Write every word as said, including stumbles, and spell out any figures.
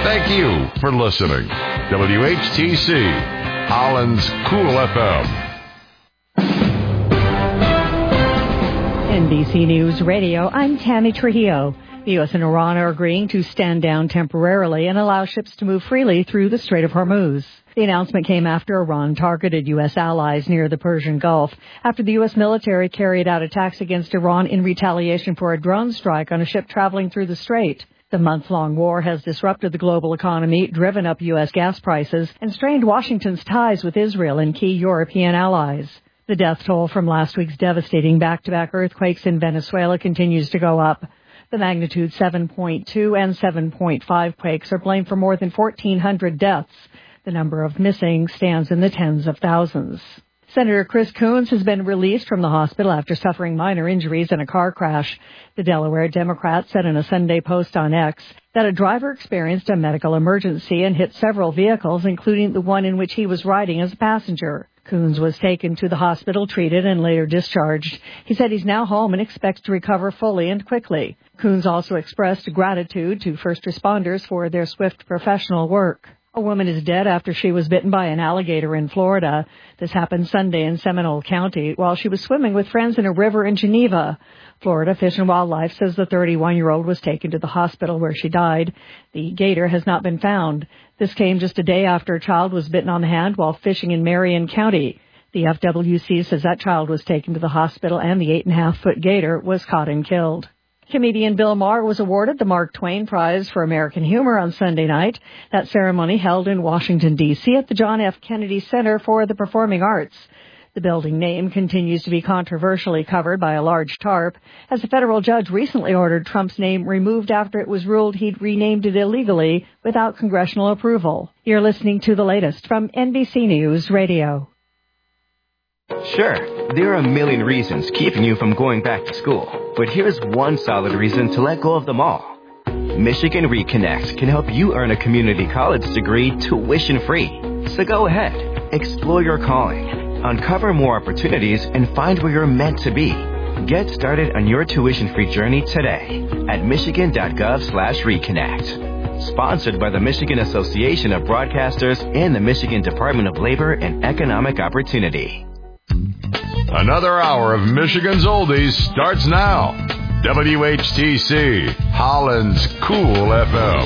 Thank you for listening. W H T C, Holland's Cool F M. N B C News Radio, I'm Tammy Trujillo. The U S and Iran are agreeing to stand down temporarily and allow ships to move freely through the Strait of Hormuz. The announcement came after Iran targeted U S allies near the Persian Gulf after the U S military carried out attacks against Iran in retaliation for a drone strike on a ship traveling through the strait. The month-long war has disrupted the global economy, driven up U S gas prices, and strained Washington's ties with Israel and key European allies. The death toll from last week's devastating back-to-back earthquakes in Venezuela continues to go up. The magnitude seven point two and seven point five quakes are blamed for more than fourteen hundred deaths. The number of missing stands in the tens of thousands. Senator Chris Coons has been released from the hospital after suffering minor injuries in a car crash. The Delaware Democrat said in a Sunday post on X that a driver experienced a medical emergency and hit several vehicles, including the one in which he was riding as a passenger. Coons was taken to the hospital, treated, and later discharged. He said he's now home and expects to recover fully and quickly. Coons also expressed gratitude to first responders for their swift professional work. A woman is dead after she was bitten by an alligator in Florida. This happened Sunday in Seminole County while she was swimming with friends in a river in Geneva. Florida Fish and Wildlife says the thirty-one-year-old was taken to the hospital where she died. The gator has not been found. This came just a day after a child was bitten on the hand while fishing in Marion County. The F W C says that child was taken to the hospital and the eight-and-a-half-foot gator was caught and killed. Comedian Bill Maher was awarded the Mark Twain Prize for American Humor on Sunday night. That ceremony held in Washington, D C at the John F. Kennedy Center for the Performing Arts. The building name continues to be controversially covered by a large tarp, as a federal judge recently ordered Trump's name removed after it was ruled he'd renamed it illegally without congressional approval. You're listening to the latest from N B C News Radio. Sure, there are a million reasons keeping you from going back to school, but here's one solid reason to let go of them all. Michigan Reconnect can help you earn a community college degree tuition-free. So go ahead, explore your calling, uncover more opportunities, and find where you're meant to be. Get started on your tuition-free journey today at michigan.gov slash reconnect. Sponsored by the Michigan Association of Broadcasters and the Michigan Department of Labor and Economic Opportunity. Another hour of Michigan's Oldies starts now. W H T C, Holland's Cool F M.